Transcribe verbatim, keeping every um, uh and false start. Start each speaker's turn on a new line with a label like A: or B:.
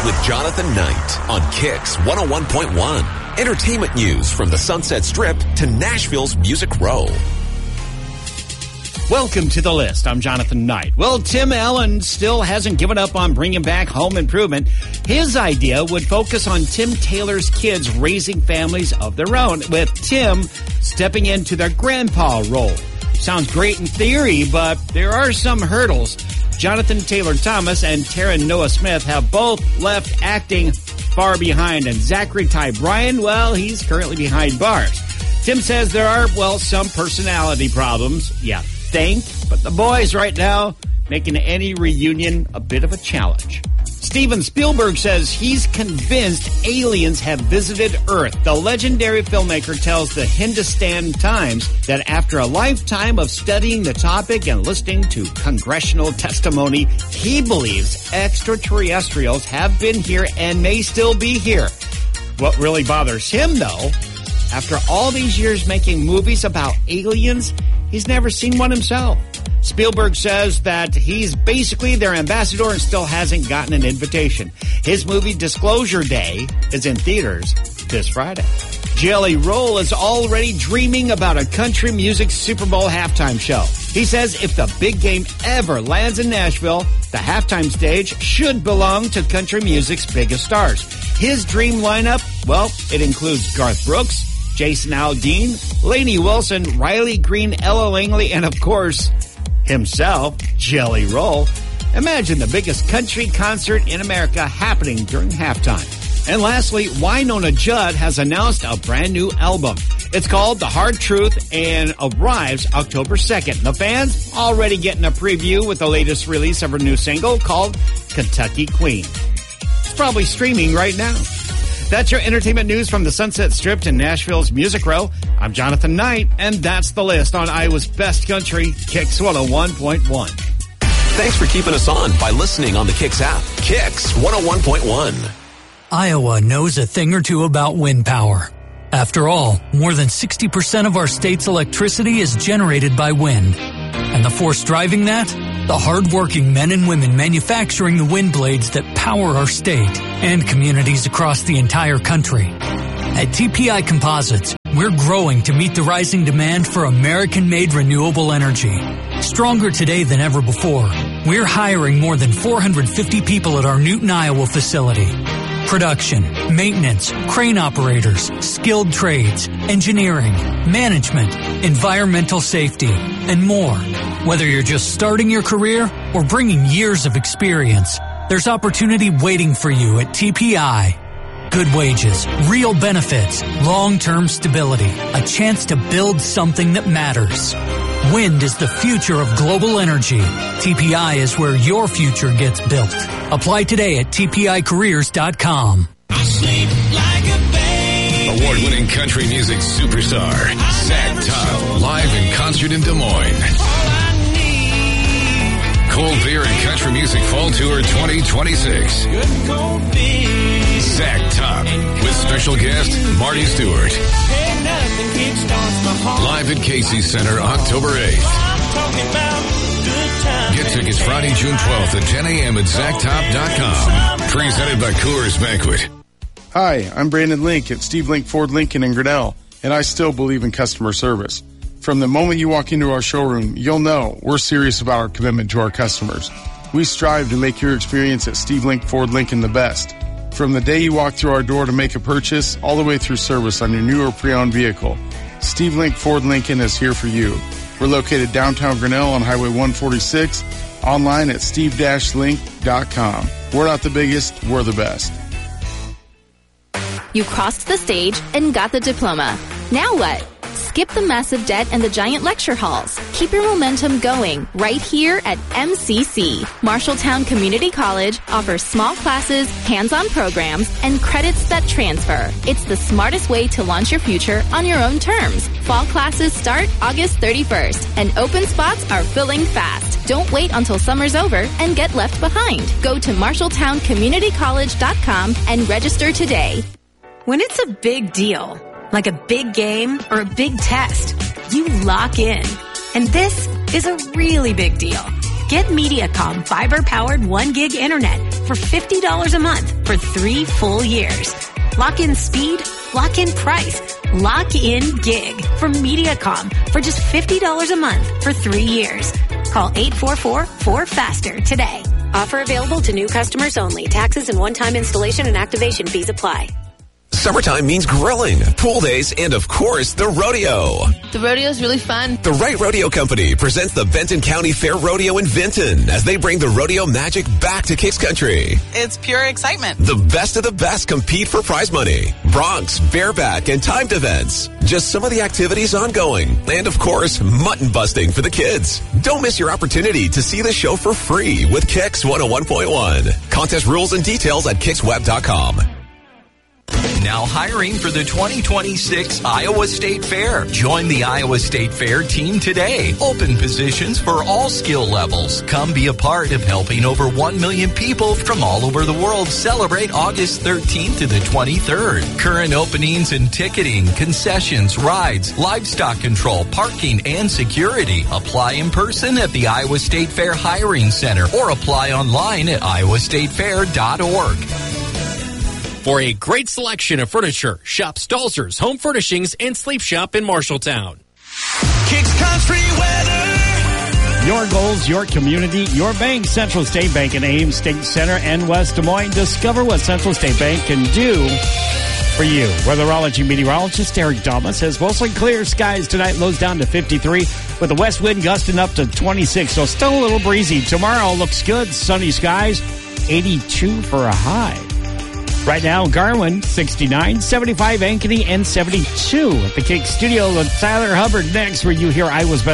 A: with Jonathan Knight on Kicks one oh one point one. Entertainment news from the Sunset Strip to Nashville's Music Row.
B: Welcome to The List. I'm Jonathan Knight. Well, Tim Allen still hasn't given up on bringing back Home Improvement. His idea would focus on Tim Taylor's kids raising families of their own, with Tim stepping into their grandpa role. Sounds great in theory, but there are some hurdles. Jonathan Taylor Thomas and Tara Noah Smith have both left acting far behind, and Zachary Ty Bryan, well, he's currently behind bars. Tim says there are, well, some personality problems. Yeah. Think, but the boys right now making any reunion a bit of a challenge. Steven Spielberg says he's convinced aliens have visited Earth. The legendary filmmaker tells the Hindustan Times that after a lifetime of studying the topic and listening to congressional testimony, he believes extraterrestrials have been here and may still be here. What really bothers him, though, after all these years making movies about aliens, he's never seen one himself. Spielberg says that he's basically their ambassador and still hasn't gotten an invitation. His movie Disclosure Day is in theaters this Friday. Jelly Roll is already dreaming about a country music Super Bowl halftime show. He says if the big game ever lands in Nashville, the halftime stage should belong to country music's biggest stars. His dream lineup, well, it includes Garth Brooks, Jason Aldean, Lainey Wilson, Riley Green, Ella Langley, and of course, himself, Jelly Roll. Imagine the biggest country concert in America happening during halftime. And lastly, Wynonna Judd has announced a brand new album. It's called The Hard Truth and arrives October second. The fans already getting a preview with the latest release of her new single called Kentucky Queen. It's probably streaming right now. That's your entertainment news from the Sunset Strip to Nashville's Music Row. I'm Jonathan Knight, and that's The List on Iowa's Best Country, Kicks one oh one point one.
A: Thanks for keeping us on by listening on the Kicks app. Kicks one oh one point one.
C: Iowa knows a thing or two about wind power. After all, more than sixty percent of our state's electricity is generated by wind. And the force driving that? The hard-working men and women manufacturing the wind blades that power our state and communities across the entire country. At T P I Composites, we're growing to meet the rising demand for American-made renewable energy. Stronger today than ever before, we're hiring more than four hundred fifty people at our Newton, Iowa facility. Production, maintenance, crane operators, skilled trades, engineering, management, environmental safety, and more. Whether you're just starting your career or bringing years of experience, there's opportunity waiting for you at T P I. Good wages, real benefits, long-term stability, a chance to build something that matters. Wind is the future of global energy. T P I is where your future gets built. Apply today at T P I careers dot com.
D: Award-winning country music superstar, Zach Top, live in concert in Des Moines. Cold Beer and Country Music Fall Tour twenty twenty-six. Zach Top with special guest Marty Stewart. Live at Casey's Center October eighth. Get tickets Friday, June twelfth at ten a.m. at zack top dot com. Presented by Coors Banquet.
E: Hi, I'm Brandon Link at Steve Link Ford Lincoln in Grinnell, and I still believe in customer service. From the moment you walk into our showroom, you'll know we're serious about our commitment to our customers. We strive to make your experience at Steve Link Ford Lincoln the best. From the day you walk through our door to make a purchase, all the way through service on your new or pre-owned vehicle, Steve Link Ford Lincoln is here for you. We're located downtown Grinnell on Highway one forty-six, online at steve dash link dot com. We're not the biggest, we're the best.
F: You crossed the stage and got the diploma. Now what? Skip the massive debt and the giant lecture halls. Keep your momentum going right here at M C C. Marshalltown Community College offers small classes, hands-on programs, and credits that transfer. It's the smartest way to launch your future on your own terms. Fall classes start August thirty-first, and open spots are filling fast. Don't wait until summer's over and get left behind. Go to marshalltown community college dot com and register today.
G: When it's a big deal, like a big game or a big test, you lock in. And this is a really big deal. Get Mediacom fiber-powered one gig internet for for fifty dollars a month for three full years. Lock in speed, lock in price, lock in gig from Mediacom for just fifty dollars a month for three years. Call eight four four, four faster today. Offer available to new customers only. Taxes and one-time installation and activation fees apply.
A: Summertime means grilling, pool days, and of course, the rodeo.
H: The rodeo is really fun.
A: The Wright Rodeo Company presents the Benton County Fair Rodeo in Vinton as they bring the rodeo magic back to Kicks Country.
I: It's pure excitement.
A: The best of the best compete for prize money. Broncs, bareback, and timed events. Just some of the activities ongoing. And of course, mutton busting for the kids. Don't miss your opportunity to see the show for free with Kicks one oh one point one. Contest rules and details at kicks web dot com.
J: Now hiring for the twenty twenty-six Iowa State Fair. Join the Iowa State Fair team today. Open positions for all skill levels. Come be a part of helping over one million people from all over the world celebrate August thirteenth to the twenty-third. Current openings and ticketing, concessions, rides, livestock control, parking, and security. Apply in person at the Iowa State Fair Hiring Center or apply online at iowa state fair dot org.
K: For a great selection of furniture, shop Stalzer's Home Furnishings and Sleep Shop in Marshalltown.
L: Kicks Country weather.
B: Your goals, your community, your bank. Central State Bank in Ames State Center and West Des Moines. Discover what Central State Bank can do for you. Weatherology meteorologist Eric Damas says mostly clear skies tonight. Lows down to fifty-three with the west wind gusting up to twenty-six. So still a little breezy. Tomorrow looks good. Sunny skies. eighty-two for a high. Right now, Garwin, sixty-nine, seventy-five, Ankeny, and seventy-two. At the Kick Studio with Tyler Hubbard next, where you hear Iowa's best.